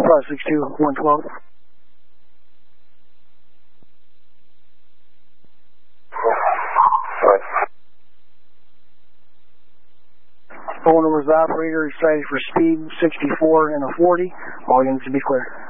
562-112. Phone number is the operator, excited for speed 64 and a 40. All units to be clear.